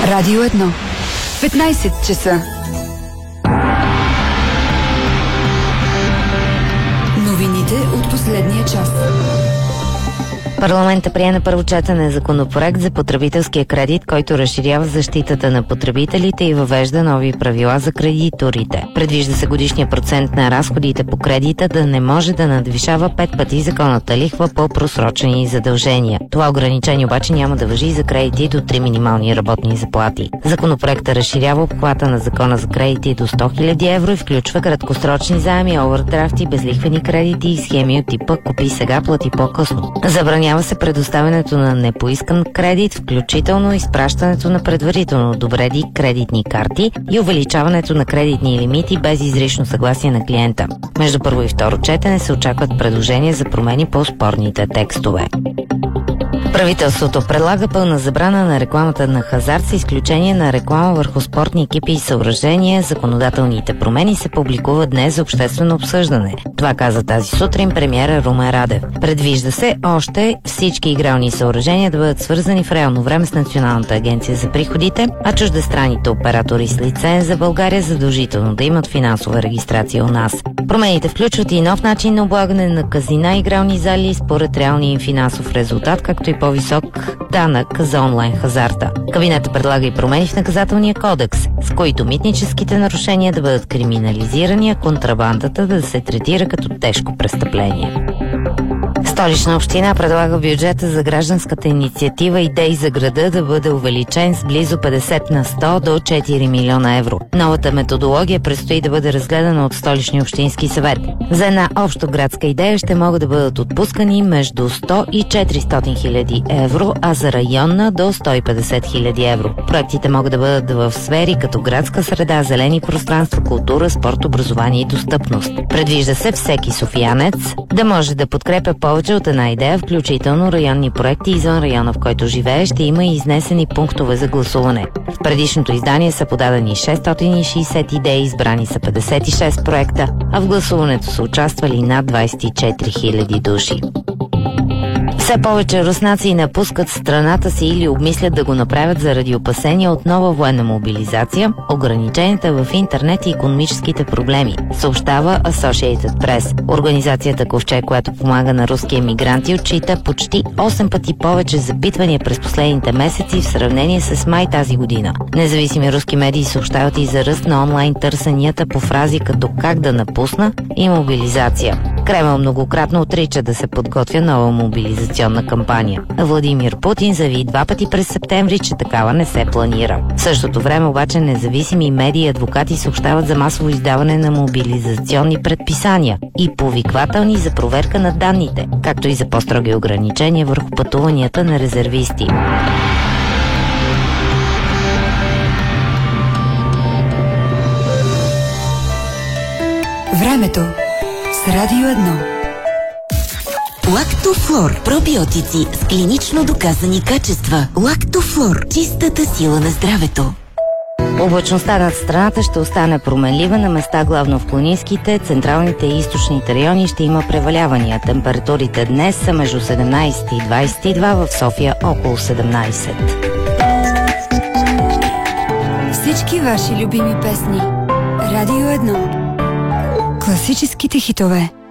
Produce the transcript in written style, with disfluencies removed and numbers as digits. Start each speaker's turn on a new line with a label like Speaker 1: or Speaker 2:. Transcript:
Speaker 1: Радио 1. 15 часа. Новините от последния час.
Speaker 2: Парламентът прие на първо четене законопроект за потребителския кредит, който разширява защитата на потребителите и въвежда нови правила за кредиторите. Предвижда се годишния процент на разходите по кредита да не може да надвишава 5 пъти законната лихва по просрочени задължения. Това ограничение обаче няма да важи и за кредити до 3 минимални работни заплати. Законопроектът разширява обхвата на закона за кредити до 100 000 евро и включва краткосрочни заеми, овърдрафти, безлихвени кредити и схеми от типа "купи сега, плати по-късно". Забранява се предоставянето на непоискан кредит, включително изпращането на предварително одобрени кредитни карти и увеличаването на кредитни лимити без изрично съгласие на клиента. Между първо и второ четене се очакват предложения за промени по спорните текстове. Правителството предлага пълна забрана на рекламата на хазарт с изключение на реклама върху спортни екипи и съоръжения. Законодателните промени се публикуват днес за обществено обсъждане. Това каза тази сутрин премиера Румен Радев. Предвижда се още всички игрални съоръжения да бъдат свързани в реално време с Националната агенция за приходите, а чуждестранните оператори с лиценз за България задължително да имат финансова регистрация у нас. Промените включват и нов начин на облагане на казина и игрални зали според реалния им финансов резултат, както и по-висок данък за онлайн хазарта. Кабинетът предлага и промени в наказателния кодекс, с които митническите нарушения да бъдат криминализирани, а контрабандата да се третира като тежко престъпление. Столична община предлага бюджета за гражданската инициатива "Идеи за града" да бъде увеличен с близо 50 на 100 до 4 милиона евро. Новата методология предстои да бъде разгледана от Столичния общински съвет. За една общоградска идея ще могат да бъдат отпускани между 100 и 400 хиляди евро, а за районна до 150 хиляди евро. Проектите могат да бъдат в сфери като градска среда, зелени пространства, култура, спорт, образование и достъпност. Предвижда се всеки софиянец да може да подкрепя повече от една идея, включително районни проекти извън района, в който живее. Ще има и изнесени пунктове за гласуване. В предишното издание са подадени 660 идеи, избрани са 56 проекта, а в гласуването са участвали над 24 000 души. Все повече руснаци напускат страната си или обмислят да го направят заради опасения от нова военна мобилизация, ограниченията в интернет и икономическите проблеми, съобщава Associated Press. Организацията Ковчег, която помага на руски емигранти, отчита почти 8 пъти повече запитвания през последните месеци в сравнение с май тази година. Независими руски медии съобщават и за ръст на онлайн търсенията по фрази като "как да напусна" и "мобилизация". Кремъл многократно отрича да се подготвя нова мобилизационна кампания. Владимир Путин заяви 2 пъти през септември, че такава не се планира. В същото време обаче независими медии и адвокати съобщават за масово издаване на мобилизационни предписания и повиквателни за проверка на данните, както и за по-строги ограничения върху пътуванията на резервисти.
Speaker 1: Времето с Радио 1.
Speaker 3: Лактофлор. Пробиотици с клинично доказани качества. Лактофлор. Чистата сила на здравето.
Speaker 2: Облачността над страната ще остане променлива. На места главно в планинските, централните и източните райони ще има превалявания. Температурите днес са между 17 и 22, в София около 17.
Speaker 1: Всички ваши любими песни. Радио 1. Класическите хитове.